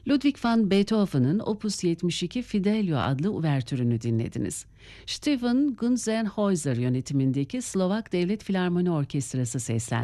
Ludwig van Beethoven'ın Opus 72 Fidelio adlı uvertürünü dinlediniz. Steven Gunzenhäuser yönetimindeki Slovak Devlet Filarmoni Orkestrası seslendirdi.